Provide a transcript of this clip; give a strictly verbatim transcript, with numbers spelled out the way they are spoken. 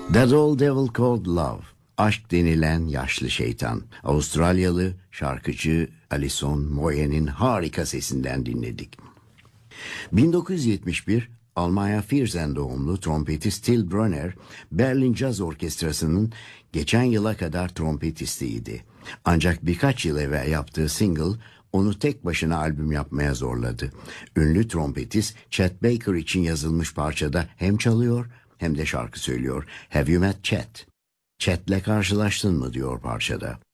That Old Devil Called Love, aşk denilen yaşlı şeytan. Avustralyalı şarkıcı Alison Moyet'in harika sesinden dinledik. bin dokuz yüz yetmiş bir Almanya Viersen doğumlu trompetist Till Brönner, Berlin Caz Orkestrası'nın geçen yıla kadar trompetistiydi. Ancak birkaç yıl evvel yaptığı single onu tek başına albüm yapmaya zorladı. Ünlü trompetist Chet Baker için yazılmış parçada hem çalıyor hem de şarkı söylüyor. Have you met Chet? Chet'le karşılaştın mı diyor parçada.